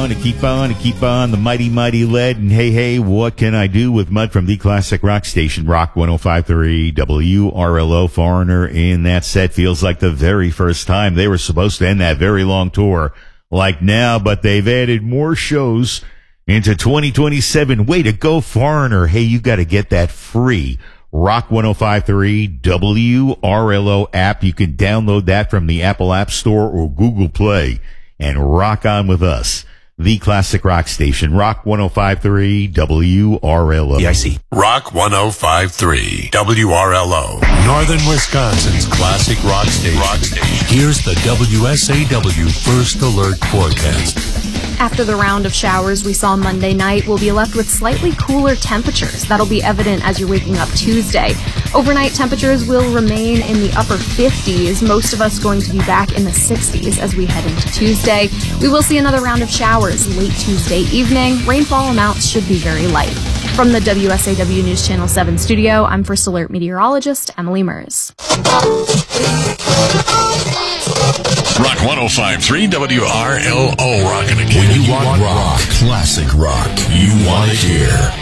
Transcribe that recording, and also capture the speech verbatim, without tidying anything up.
on and keep on and keep on, the mighty, mighty lead. And hey, hey, what can I do with Mud from the classic rock station, Rock one oh five point three W R L O. Foreigner in that set feels like the very first time. They were supposed to end that very long tour like now, but they've added more shows into twenty twenty-seven. Way to go, Foreigner. Hey, you got to get that free Rock one oh five point three W R L O app. You can download that from the Apple App Store or Google Play and rock on with us. The classic rock station, Rock one oh five point three W R L O. Yeah, I see. Rock one oh five point three W R L O. Northern Wisconsin's classic rock station. Rock station. Here's the W S A W First Alert forecast. After the round of showers we saw Monday night, we'll be left with slightly cooler temperatures. That'll be evident as you're waking up Tuesday. Overnight temperatures will remain in the upper fifties. Most of us going to be back in the sixties as we head into Tuesday. We will see another round of showers late Tuesday evening. Rainfall amounts should be very light. From the W S A W News Channel seven studio, I'm First Alert meteorologist Emily Mers. Rock one oh five point three W R L O, rockin' again. When you want rock, classic rock, you want it here.